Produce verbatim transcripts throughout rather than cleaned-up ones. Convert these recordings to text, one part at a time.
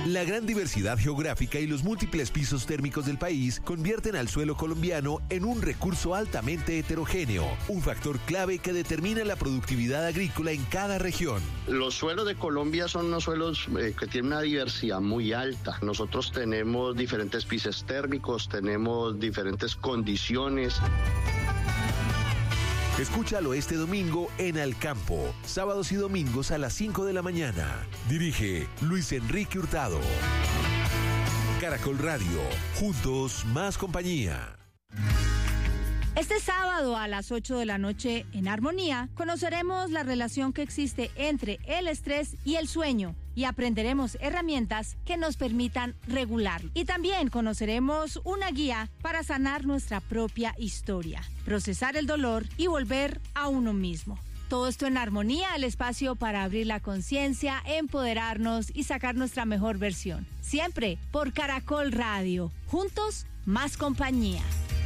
La gran diversidad geográfica y los múltiples pisos térmicos del país convierten al suelo colombiano en un recurso altamente heterogéneo, un factor clave que determina la productividad agrícola en cada región. Los suelos de Colombia son unos suelos eh, que tienen una diversidad muy alta. Nosotros tenemos diferentes pisos térmicos, tenemos diferentes condiciones. Escúchalo este domingo en Al Campo, sábados y domingos a las cinco de la mañana. Dirige Luis Enrique Hurtado. Caracol Radio, juntos más compañía. Este sábado a las ocho de la noche en Armonía conoceremos la relación que existe entre el estrés y el sueño y aprenderemos herramientas que nos permitan regularlo. Y también conoceremos una guía para sanar nuestra propia historia, procesar el dolor y volver a uno mismo. Todo esto en Armonía, el espacio para abrir la conciencia, empoderarnos y sacar nuestra mejor versión. Siempre por Caracol Radio. Juntos, más compañía.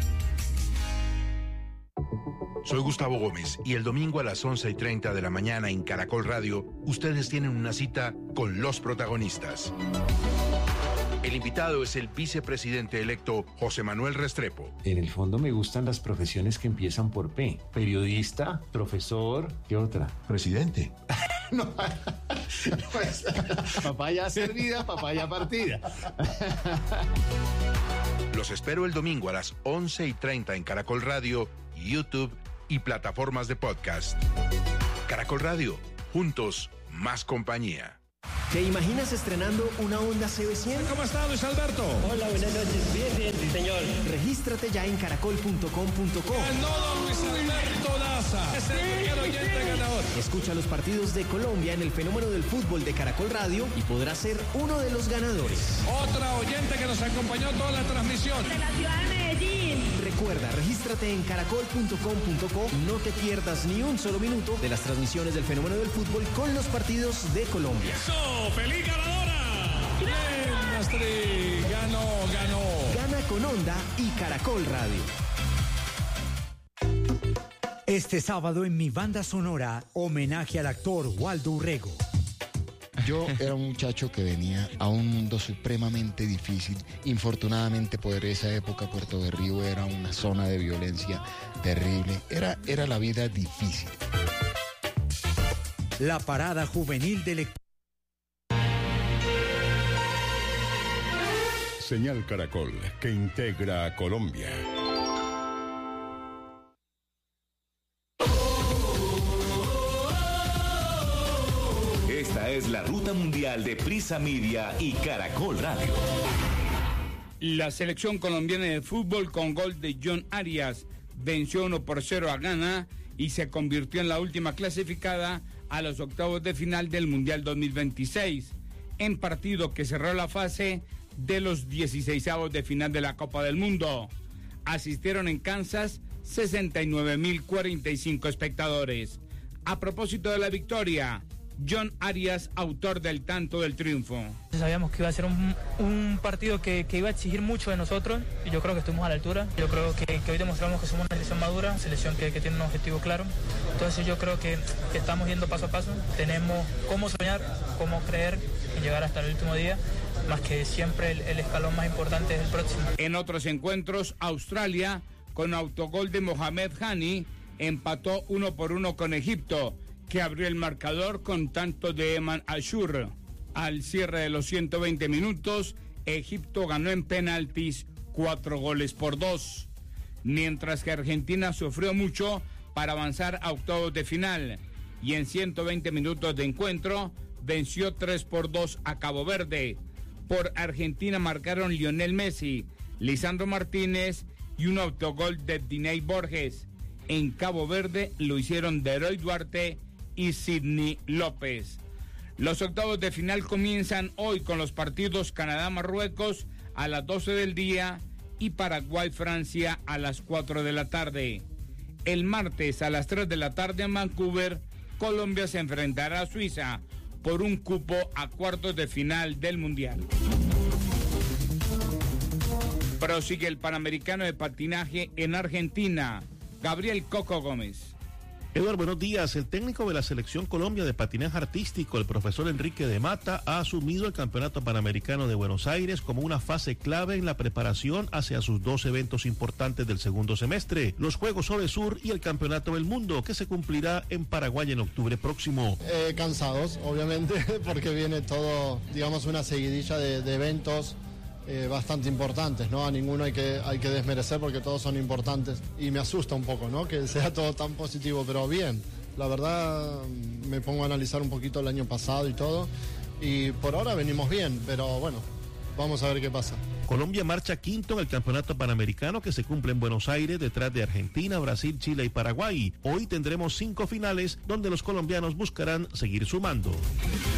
Soy Gustavo Gómez y el domingo a las once y treinta de la mañana en Caracol Radio, ustedes tienen una cita con los protagonistas. El invitado es el vicepresidente electo José Manuel Restrepo. En el fondo me gustan las profesiones que empiezan por P. Periodista, profesor, ¿qué otra? Presidente. No, pues, papaya servida, papaya partida. Los espero el domingo a las once y treinta en Caracol Radio, YouTube y plataformas de podcast. Caracol Radio, juntos, más compañía. ¿Te imaginas estrenando una Honda C B cien? ¿Cómo está, Luis Alberto? Hola, buenas noches. Bien, bien, sí, señor. Regístrate ya en caracol punto com punto co. Ganó don Luis Alberto Daza. Es el primer oyente ganador. Escucha los partidos de Colombia en el fenómeno del fútbol de Caracol Radio y podrás ser uno de los ganadores. Otra oyente que nos acompañó toda la transmisión. De la ciudad de Medellín. Recuerda, regístrate en caracol punto com punto co y no te pierdas ni un solo minuto de las transmisiones del fenómeno del fútbol con los partidos de Colombia. ¡Eso! ¡Feliz ganadora! ¡Bien, Astrid! ¡Ganó, ganó! Gana con Honda y Caracol Radio. Este sábado en mi banda sonora, homenaje al actor Waldo Urrego. Yo era un muchacho que venía a un mundo supremamente difícil. Infortunadamente, por esa época, Puerto de Río era una zona de violencia terrible. Era, era la vida difícil. La parada juvenil de lectura. Señal Caracol, que integra a Colombia. Esta es la ruta mundial de Prisa Media y Caracol Radio. La selección colombiana de fútbol con gol de John Arias venció uno por cero a Ghana y se convirtió en la última clasificada a los octavos de final del Mundial dos mil veintiséis, en partido que cerró la fase de los dieciseisavos de final de la Copa del Mundo. Asistieron en Kansas sesenta y nueve mil cuarenta y cinco espectadores. A propósito de la victoria, John Arias, autor del tanto del triunfo. Sabíamos que iba a ser un, un partido que, que iba a exigir mucho de nosotros y yo creo que estuvimos a la altura. Yo creo que, que hoy demostramos que somos una selección madura, selección que, que tiene un objetivo claro. Entonces yo creo que, que estamos yendo paso a paso. Tenemos cómo soñar, cómo creer y llegar hasta el último día. Más que siempre el, el escalón más importante es el próximo. En otros encuentros, Australia, con autogol de Mohamed Hani, empató uno por uno con Egipto, que abrió el marcador con tanto de Eman Ashur. Al cierre de los ciento veinte minutos, Egipto ganó en penaltis cuatro goles por dos, mientras que Argentina sufrió mucho para avanzar a octavos de final y en ciento veinte minutos de encuentro venció tres por dos a Cabo Verde. Por Argentina marcaron Lionel Messi, Lisandro Martínez y un autogol de Diney Borges. En Cabo Verde lo hicieron Deroy Duarte y Sidney López. Los octavos de final comienzan hoy con los partidos Canadá-Marruecos a las doce del día y Paraguay-Francia a las cuatro de la tarde. El martes a las tres de la tarde en Vancouver, Colombia se enfrentará a Suiza por un cupo a cuartos de final del Mundial. Prosigue el Panamericano de Patinaje en Argentina. Gabriel Coco Gómez. Eduardo, buenos días. El técnico de la Selección Colombia de patinaje artístico, el profesor Enrique de Mata, ha asumido el Campeonato Panamericano de Buenos Aires como una fase clave en la preparación hacia sus dos eventos importantes del segundo semestre, los Juegos Sur y el Campeonato del Mundo, que se cumplirá en Paraguay en octubre próximo. Eh, cansados, obviamente, porque viene todo, digamos, una seguidilla de, de eventos Eh, bastante importantes, ¿no? A ninguno hay que, hay que desmerecer porque todos son importantes y me asusta un poco, ¿no? Que sea todo tan positivo, pero bien, la verdad me pongo a analizar un poquito el año pasado y todo y por ahora venimos bien, pero bueno, vamos a ver qué pasa. Colombia marcha quinto en el Campeonato Panamericano que se cumple en Buenos Aires detrás de Argentina, Brasil, Chile y Paraguay. Hoy tendremos cinco finales donde los colombianos buscarán seguir sumando.